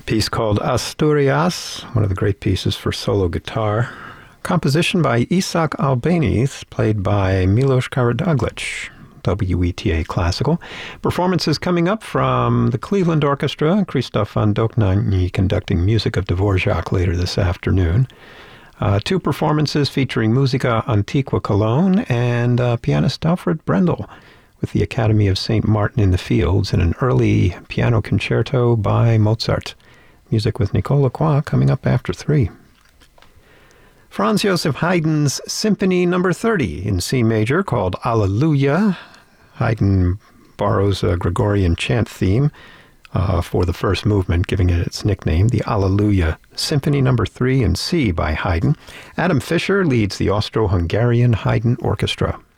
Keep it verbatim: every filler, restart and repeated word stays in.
Piece called Asturias, one of the great pieces for solo guitar. Composition by Isaac Albéniz, played by Milos Karaduglic. W E T A Classical. Performances coming up from the Cleveland Orchestra, Christoph von Dohnanyi conducting music of Dvorak later this afternoon. Uh, two performances featuring Musica Antiqua Cologne and uh, pianist Alfred Brendel with the Academy of Saint Martin in the Fields and an early piano concerto by Mozart. Music with Nicole Lacroix coming up after three. Franz Joseph Haydn's Symphony Number thirty in C major called Alleluia. Haydn borrows a Gregorian chant theme uh, for the first movement, giving it its nickname, the Alleluia. Symphony Number three in C by Haydn. Adam Fischer leads the Austro-Hungarian Haydn Orchestra.